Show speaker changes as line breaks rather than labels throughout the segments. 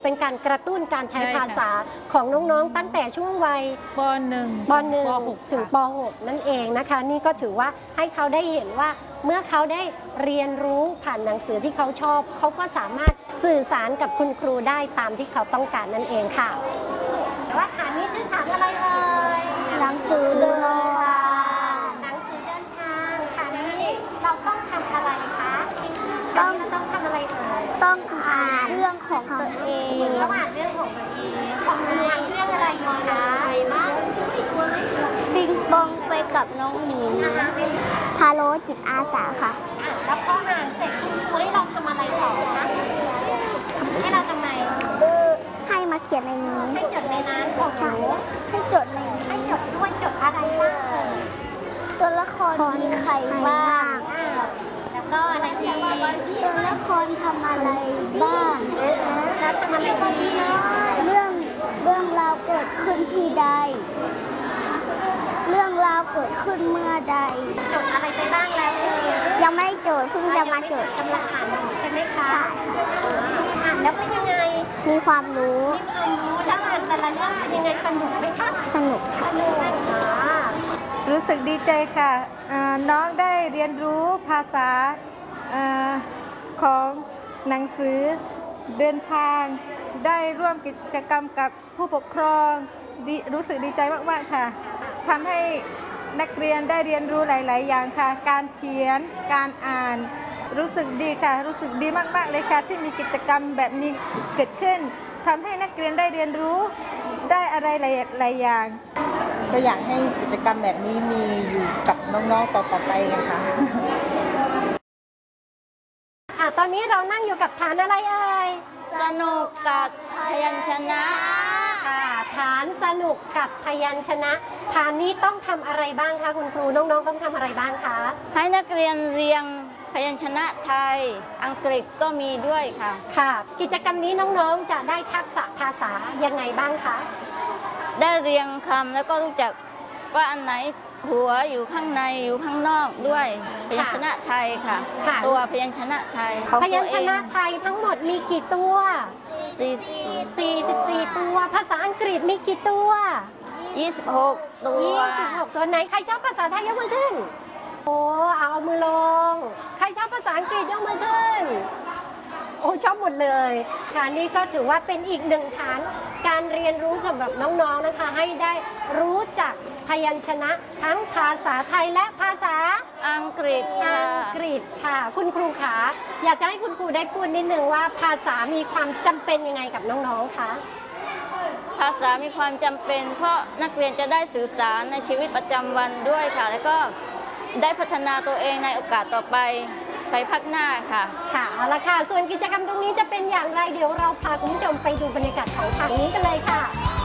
เป็นการกระตุ้นการใช้ภาษาของน้องๆตั้งแต่ช่วงวัย
ป .1
ป .1 ถึงป .6 นั่นเองนะคะนี่ก็ถือว่าให้เขาได้เห็นว่าเมื่อเขาได้เรียนรู้ผ่านหนังสือที่เขาชอบเขาก็สามารถสื่อสารกับคุณครูได้ตามที่เขาต้องการนั่นเองค่ะแต่ว่าฐานนี้ชื่อฐานอะไรเอ่ย
หนังสือเดินทาง
หนังสือเดินทางฐานนี้เราต้องทำอะไรคะต้องทำอะไรเอ่ย
ต้องอ่านเรื่องของตัวเอง
ต้องอ่านเรื่องของตัวเองของหนูอ่านเรื่องอะไรอยู่คะ
ปิงปองไปกับน้องหมีชาโลจิตอาสาค่ะ
แล้วพออ่านเสร็จคุณครูให้เราทำอะไรต่อคะให้เราทำไม
ให้มาเขียนในนี้
ให้จดในนั้นของหนู
ให้จดใน
ให้จดด้วยจดอะไรบ้าง
ตัวละครมีใครบ้าง
แล้วก็อะไรอีก
ตัวละครทำอะไรบ้าง
แล้วทำอะไรอีก
เรื่องราวเกิดขึ้นที่ใดเรื่องราวเกิดขึ้นเมื่อใด
จดอะไรไปบ้างแล้ว
ยังไม่โจทย์เพิ่งจะมาโจทย์
กำลังอ่านอยู่ใช่ไหมคะอ่านแล้วเป็นยังไง
มีความรู้
แล้วอ่านแต่ละเรื่องเป็นยังไงสนุกไหมคะ
สนุก
รู้สึกดีใจค่ะน้องได้เรียนรู้ภาษาของหนังสือเดินทางได้ร่วมกิจกรรมกับผู้ปกครองรู้สึกดีใจมากๆค่ะทำให้นักเรียนได้เรียนรู้หลายๆอย่างค่ะการเขียนการอ่านรู้สึกดีค่ะรู้สึกดีมากๆเลยค่ะที่มีกิจกรรมแบบนี้เกิดขึ้นทำให้นักเรียนได้เรียนรู้ได้อะไรหลายอย่าง
ก็อยากให้กิจกรรมแบบนี้มีอยู่กับน้องๆต่อไปกันค่ะ
ตอนนี้เรานั่งอยู่กับฐานอะไรเอ่ย
สนุกกับพยัญชนะ
ค่ะฐานสนุกกับพยัญชนะฐานนี้ต้องทำอะไรบ้างคะคุณครูน้องๆต้องทำอะไรบ้างคะ
ให้นักเรียนเรียงพยัญชนะไทยอังกฤษก็มีด้วยค่ะ
ค่ะกิจกรรมนี้น้องๆจะได้ทักษะภาษายังไงบ้างคะ
ได้เรียงคำแล้วก็รู้จักว่าอันไหนหัวอยู่ข้างในอยู่ข้างนอกด้วยพยัญชนะไทยค่ะตัวพยัญชนะไทย
พยัญชนะไทยทั้งหมดมีกี่ตัว44ตัวภาษาอังกฤษมีกี่ตัว
26
ตัวไหนใครชอบภาษาไทยยกมือขึ้นโอ้เอามือลงใครชอบภาษาอังกฤษยกมือขึ้นโอ้ชอบหมดเลยฐานนี้ก็ถือว่าเป็นอีกหนึ่งฐานการเรียนรู้สำหรับน้องๆนะคะให้ได้รู้จักพยัญชนะทั้งภาษาไทยและภาษา
อังกฤษ
ค่ะคุณครูขาอยากจะให้คุณครูได้พูดนิดนึงว่าภาษามีความจำเป็นยังไงกับน้องๆคะ
ภาษามีความจำเป็นเพราะนักเรียนจะได้สื่อสารในชีวิตประจำวันด้วยค่ะแล้วก็ได้พัฒนาตัวเองในโอกาสต่อไปพักหน้าค่ะ
เอาละค่ะส่วนกิจกรรมตรงนี้จะเป็นอย่างไรเดี๋ยวเราพาคุณผู้ชมไปดูบรรยากาศของฐานนี้กันเลยค่ะ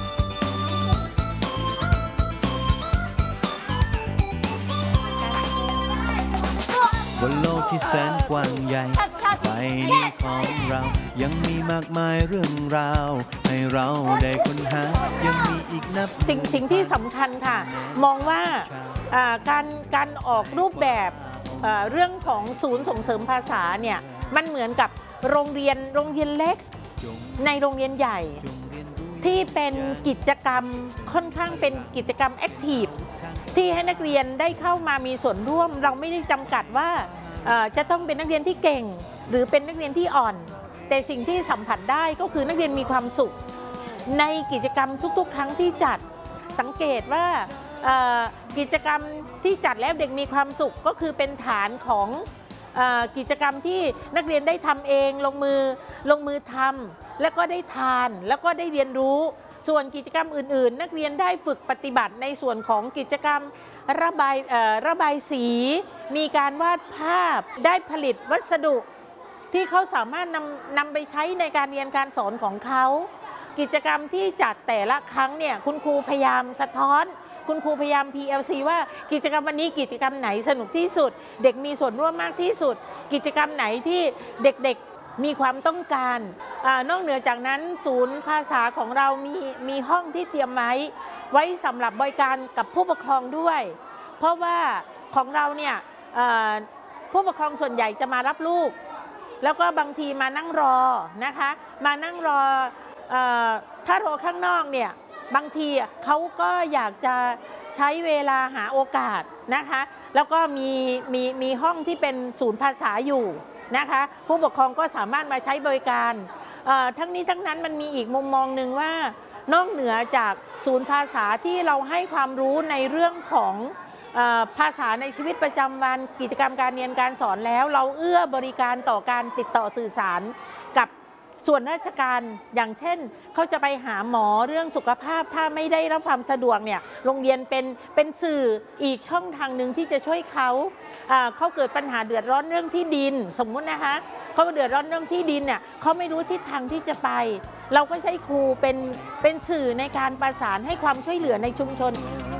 บนโลกที่แสนกว้างใหญ่ใบนี้ของเรายังมีมากมายเรื่องราวให้เราได้ค้นหายังมีอีกนับ
สิ่งที่สำคัญค่ะมองว่าการออกรูปแบบเรื่องของศูนย์ส่งเสริมภาษาเนี่ยมันเหมือนกับโรงเรียนเล็กในโรงเรียนใหญ่ที่เป็นกิจกรรมค่อนข้างเป็นกิจกรรมแอคทีฟที่ให้นักเรียนได้เข้ามามีส่วนร่วมเราไม่ได้จำกัดว่าจะต้องเป็นนักเรียนที่เก่งหรือเป็นนักเรียนที่อ่อนแต่สิ่งที่สัมผัสได้ก็คือนักเรียนมีความสุขในกิจกรรมทุกๆครั้งที่จัดสังเกตว่ากิจกรรมที่จัดแล้วเด็กมีความสุขก็คือเป็นฐานของกิจกรรมที่นักเรียนได้ทำเองลงมือทำแล้วก็ได้ทานแล้วก็ได้เรียนรู้ส่วนกิจกรรมอื่นๆนักเรียนได้ฝึกปฏิบัติในส่วนของกิจกรรมระบายสีมีการวาดภาพได้ผลิตวัสดุที่เขาสามารถนำไปใช้ในการเรียนการสอนของเขากิจกรรมที่จัดแต่ละครั้งเนี่ยคุณครูพยายามสะท้อนคุณครูพยายาม PLC ว่ากิจกรรมวันนี้กิจกรรมไหนสนุกที่สุดเด็กมีส่วนร่วมมากที่สุดกิจกรรมไหนที่เด็กๆมีความต้องการนอกเหนือจากนั้นศูนย์ภาษาของเรามีห้องที่เตรียมไว้สำหรับบริการกับผู้ปกครองด้วยเพราะว่าของเราเนี่ยผู้ปกครองส่วนใหญ่จะมารับลูกแล้วก็บางทีมานั่งรอนะคะมานั่งรอถ้ารอข้างนอกเนี่ยบางทีเขาก็อยากจะใช้เวลาหาโอกาสนะคะแล้วก็มีห้องที่เป็นศูนย์ภาษาอยู่นะคะผู้ปกครองก็สามารถมาใช้บริการทั้งนี้ทั้งนั้นมันมีอีกมุมมองหนึ่งว่านอกเหนือจากศูนย์ภาษาที่เราให้ความรู้ในเรื่องของภาษาในชีวิตประจำวันกิจกรรมการเรียนการสอนแล้วเราเอื้อบริการต่อการติดต่อสื่อสารกับส่วนราชการอย่างเช่นเขาจะไปหาหมอเรื่องสุขภาพถ้าไม่ได้รับความสะดวกเนี่ยโรงเรียนเป็นสื่ออีกช่องทางหนึ่งที่จะช่วยเขาเกิดปัญหาเดือดร้อนเรื่องที่ดินสมมุตินะคะเขาเดือดร้อนเรื่องที่ดินเนี่ยเขาไม่รู้ทิศทางที่จะไปเราก็ใช้ครูเป็นสื่อในการประสานให้ความช่วยเหลือในชุมชน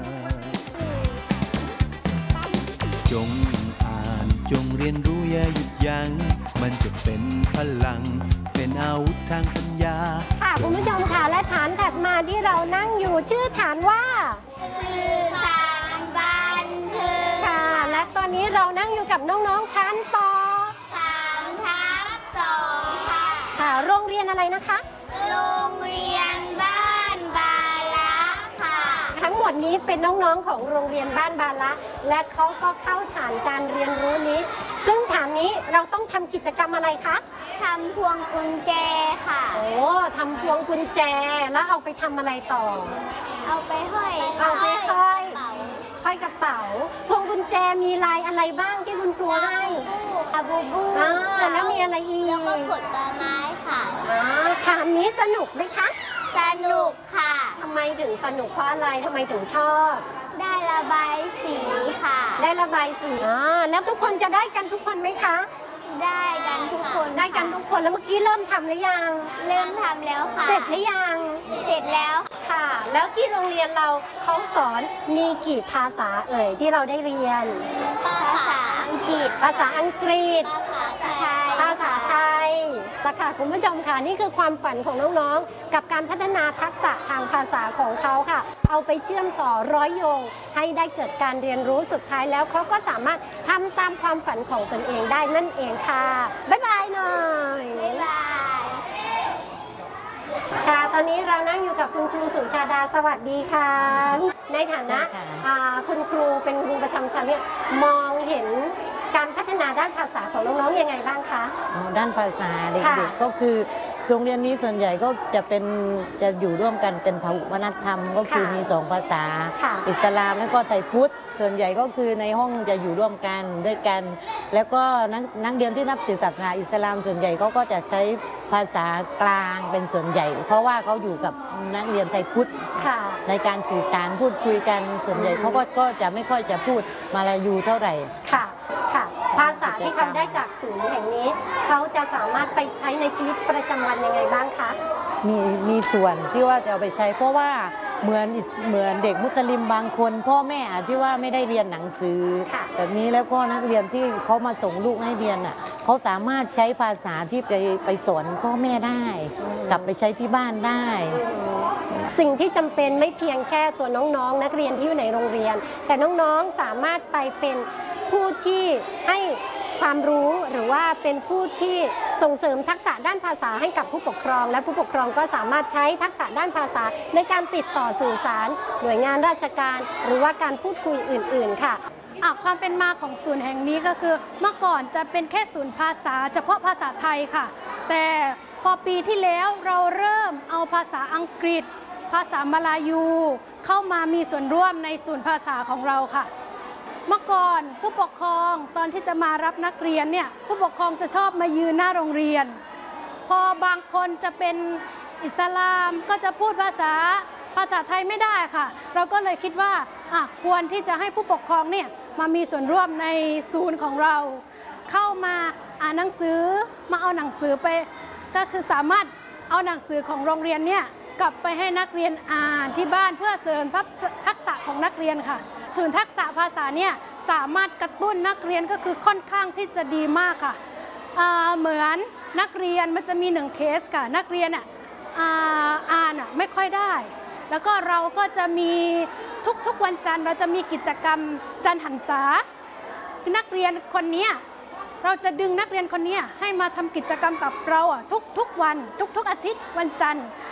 จงอ่านจงเรียนรู้อย่าหยุดยั้งมันจะเป็นพลังเป็นอาวุธทางปัญญา
ค่ะคุณผู้ชมค่ะและฐานถัดมาที่เรานั่งอยู่ชื่อฐานว่า
สื่อสารบันเทิง
ค่ะและตอนนี้เรานั่งอยู่กับน้องๆชั้นป
3/2ค่ะ
ค่ะโรงเรียนอะไรนะคะ
โรงเรียนบ้านบาละค่ะ
ทั้งหมดนี้เป็นน้องๆของโรงเรียนบ้านบาละและเขาก็เข้าฐานการเรียนรู้นี้ซึ่งฐานนี้เราต้องทำกิจกรรมอะไรคะ
ทำพวงกุญแจค่ะ
โอ้ทำพวงกุญแจแล้วเอาไปทำอะไรต่อ
เอาไปห้อย
ห้อยกระเป๋าพวงกุญแจมีลายอะไรบ้างที่คุณครูให้
บูบู
แล้วมีอะไรอีก
แล้วก็ผลไม้ค่ะ
ฐานนี้สนุกไหมคะ
สนุกค่ะ
ทำไมถึงสนุกเพราะอะไรทำไมถึงชอบ
ได้ระบายสีค่ะ
ได้ระบายสีแล้วทุกคนจะได้กันทุกคนไหมคะ
ได้กันทุกคน
ได้กันทุกคนแล้วเมื่อกี้เริ่มทำหรือยัง
เริ่มทำแล้วค่ะ
เสร็จหรือยัง
เสร็จแล้ว
ค่ะแล้วที่โรงเรียนเราเขาสอนมีกี่ภาษาที่เราได้เรียน
ภาษาอังกฤษ
ภาษาอังกฤษภาษาไทยค่ะคุณผู้ชมค่ะนี่คือความฝันของน้องๆกับการพัฒนาทักษะทางภาษาของเขาค่ะเอาไปเชื่อมต่อร้อยโยงให้ได้เกิดการเรียนรู้สุดท้ายแล้วเขาก็สามารถทำตามความฝันของตนเองได้นั่นเองค่ะบ๊ายบายหน่อย
บ๊ายบาย
ค่ะตอนนี้เรานั่งอยู่กับคุณครูสุชาดาสวัสดีค่ะในฐานะคุณครูเป็นครูประจำชั้นเนี่ยมองเห็นการพัฒนาด้านภาษาของน้องๆยังไงบ้างคะ
ด้านภาษาเด็กๆก็คือโรงเรียนนี้ส่วนใหญ่ก็จะอยู่ร่วมกันเป็นพหุวัฒนธรรมก็คือมี2ภาษาอิสลามและก็ไทยพุทธส่วนใหญ่ก็คือในห้องจะอยู่ร่วมกันด้วยกันแล้วก็นักเรียนที่นับถือศาสนาอิสลามส่วนใหญ่เขาก็จะใช้ภาษากลางเป็นส่วนใหญ่เพราะว่าเขาอยู่กับนักเรียนไทยพุทธในการสื่อสารพูดคุยกันส่วนใหญ่เขาก็จะไม่ค่อยจะพูดมาลายูเท่าไหร่
ค่ะภาษาที่เขาได้จากศูนย์แห่งนี้เขาจะสามารถไปใช้ในชีวิตประจำวันยังไงบ้างคะ
มีส่วนที่ว่าจะเอาไปใช้เพราะว่าเหมือนเด็กมุสลิมบางคนพ่อแม่อาจที่ว่าไม่ได้เรียนหนังสือแบบนี้แล้วก็นักเรียนที่เขามาส่งลูกให้เรียนเขาสามารถใช้ภาษาที่ไปสอนพ่อแม่ได้กลับไปใช้ที่บ้านได้
สิ่งที่จำเป็นไม่เพียงแค่ตัวน้องๆนักเรียนที่อยู่ในโรงเรียนแต่น้องๆสามารถไปเป็นผู้ที่ให้ความรู้หรือว่าเป็นผู้ที่ส่งเสริมทักษะด้านภาษาให้กับผู้ปกครองและผู้ปกครองก็สามารถใช้ทักษะด้านภาษาในการติดต่อสื่อสารหน่วยงานราชการหรือว่าการพูดคุยอื่นๆค่ะ
ความเป็นมาของศูนย์แห่งนี้ก็คือเมื่อก่อนจะเป็นแค่ศูนย์ภาษาเฉพาะภาษาไทยค่ะแต่พอปีที่แล้วเราเริ่มเอาภาษาอังกฤษภาษามลายูเข้ามามีส่วนร่วมในศูนย์ภาษาของเราค่ะเมื่อก่อนผู้ปกครองตอนที่จะมารับนักเรียนเนี่ยผู้ปกครองจะชอบมายืนหน้าโรงเรียนพอบางคนจะเป็นอิสลามก็จะพูดภาษาไทยไม่ได้ค่ะเราก็เลยคิดว่าควรที่จะให้ผู้ปกครองเนี่ยมามีส่วนร่วมในศูนย์ของเราเข้ามาอ่านหนังสือมาเอาหนังสือไปก็คือสามารถเอาหนังสือของโรงเรียนเนี่ยกลับไปให้นักเรียนอ่านที่บ้านเพื่อเสริมทักษะของนักเรียนค่ะศูนย์ทักษะภาษาเนี่ยสามารถกระตุ้นนักเรียนก็คือค่อนข้างที่จะดีมากค่ะเหมือนนักเรียนมันจะมี1เคสค่ะนักเรียนอ่านไม่ค่อยได้แล้วก็เราก็จะมีทุกวันจันทร์เราจะมีกิจกรรมจันทร์หันษานักเรียนคนนี้เราจะดึงนักเรียนคนนี้ให้มาทำกิจกรรมกับเราทุกวันทุกอาทิตย์วันจันทร์